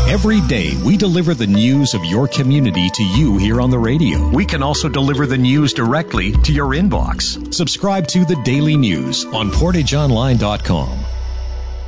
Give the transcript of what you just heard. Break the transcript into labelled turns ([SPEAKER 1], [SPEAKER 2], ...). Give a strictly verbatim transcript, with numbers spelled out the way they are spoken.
[SPEAKER 1] Every day, we deliver the news of your community to you here on the radio. We can also deliver the news directly to your inbox. Subscribe to the Daily News on portage online dot com.